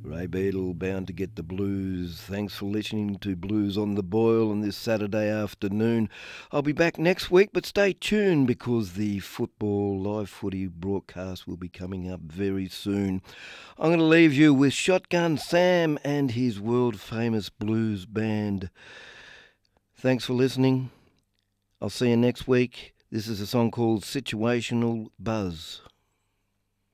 Ray Beadle, Bound to Get the Blues. Thanks for listening to Blues on the Boil on this Saturday afternoon. I'll be back next week, but stay tuned because the football live footy broadcast will be coming up very soon. I'm going to leave you with Shotgun Sam and his world-famous blues band. Thanks for listening. I'll see you next week. This is a song called Situational Buzz.